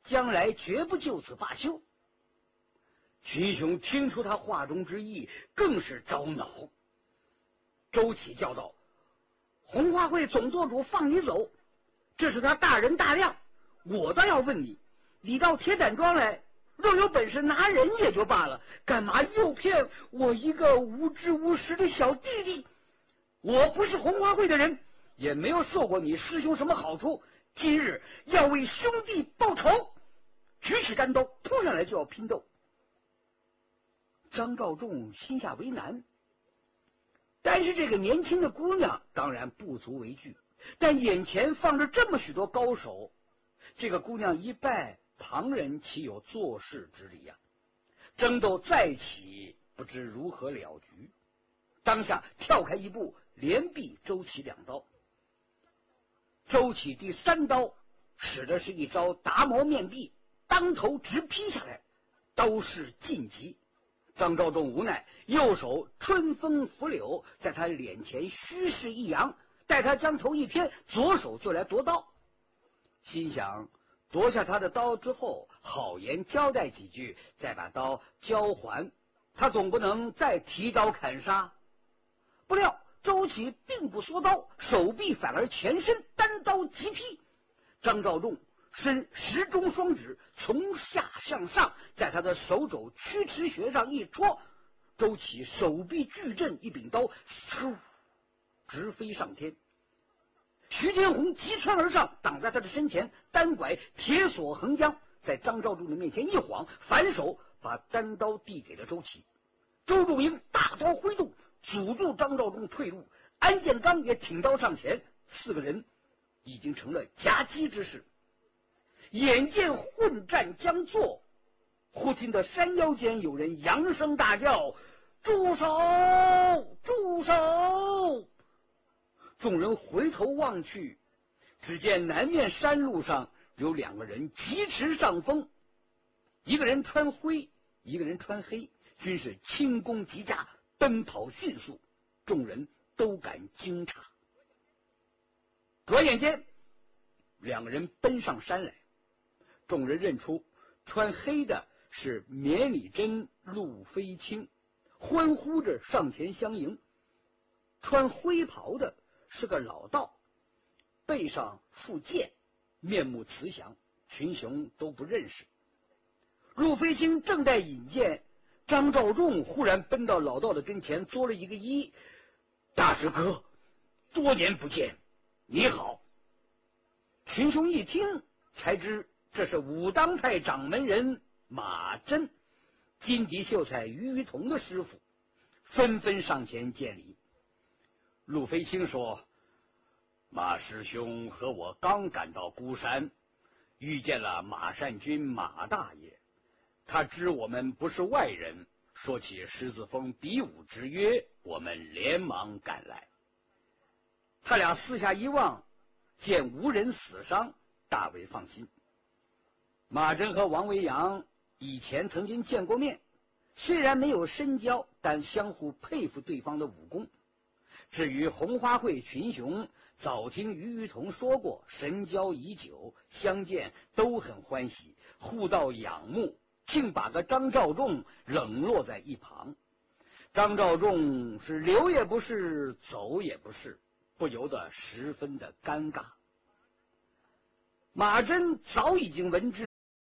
将来绝不就此罢休。群雄听出他话中之意，更是着恼。周启叫道：“红花会总舵主放你走，这是他大人大量。我倒要问你，你到铁胆庄来，若有本事拿人也就罢了，干嘛诱骗我一个无知无识的小弟弟？我不是红花会的人，也没有受过你师兄什么好处，今日要为兄弟报仇。”举起单刀扑上来就要拼斗。张召仲心下为难，但是这个年轻的姑娘当然不足为惧，但眼前放着这么许多高手，这个姑娘一败，旁人岂有坐视之理呀？争斗再起，不知如何了局。当下跳开一步，连毙周启2刀。周启第3刀使的是一招达摩面壁，当头直劈下来，刀势尽急。张召仲无奈，右手春风拂柳，在他脸前虚势一扬，待他将头一偏，左手就来夺刀。心想夺下他的刀之后，好言交代几句，再把刀交还，他总不能再提刀砍杀。不料周启并不缩刀，手臂反而前伸，单刀急劈。张召仲伸10中双指，从下向上，在他的手肘曲池穴上一戳，周启手臂巨震，一柄刀嗖直飞上天。徐天红急窜而上，挡在他的身前，单拐铁锁横江，在张召仲的面前一晃，反手把单刀递给了周启。周仲英大刀挥动，阻住张召仲退路，安建刚也挺刀上前，4个人已经成了夹击之势。眼见混战将作，忽听得山腰间有人扬声大叫：“住手！住手！”众人回头望去，只见南面山路上有2个人疾驰上风，一个人穿灰，一个人穿黑，均是轻功极佳，奔跑迅速，众人都感惊诧。转眼间2个人奔上山来，众人认出穿黑的是绵里真、陆飞清，欢呼着上前相迎。穿灰袍的是个老道，背上负剑，面目慈祥，群雄都不认识。陆飞清正在引荐，张召仲忽然奔到老道的跟前，作了一个揖：“大师哥，多年不见，你好。”群雄一听，才知这是武当派掌门人马真，金笛秀才于于同的师傅，纷纷上前见礼。陆飞清说：“马师兄和我刚赶到孤山，遇见了马善君马大爷，他知我们不是外人，说起狮子峰比武之约，我们连忙赶来。”他俩四下一望，见无人死伤，大为放心。马真和王维阳以前曾经见过面，虽然没有深交，但相互佩服对方的武功。至于红花会群雄，早听于于同说过，神交已久，相见都很欢喜，互道仰慕，竟把个张召仲冷落在一旁。张召仲是留也不是，走也不是，不由得十分的尴尬。马真早已经闻之